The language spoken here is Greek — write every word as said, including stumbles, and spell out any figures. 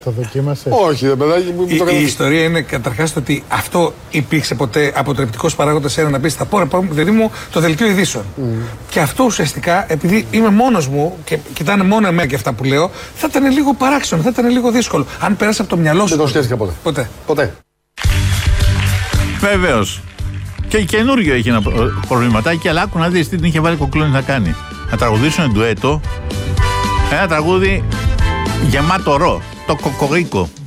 Το δοκίμασε. Όχι, δεν παιδάκι μου. Η, το η ιστορία είναι καταρχάς ότι αυτό υπήρξε ποτέ αποτρεπτικός παράγοντας ένα να πει στα πόρα, παιδί μου, το δελτίο ειδήσεων. Mm. Και αυτό ουσιαστικά, επειδή είμαι μόνος μου και κοιτάνε μόνο εμένα και αυτά που λέω, θα ήταν λίγο παράξενο, θα ήταν λίγο δύσκολο. Αν πέρασε από το μυαλό σου. Δεν το σκέφτηκα ποτέ. Ποτέ. Ποτέ. Βεβαίως. Και καινούριο έχει ένα προβληματάκι, αλλά άκου να δεις τι την είχε βάλει Κοκλώνης να κάνει. Να τραγουδήσουν ντουέτο ένα τραγούδι γεμάτο ρο, το Κοκορίκο.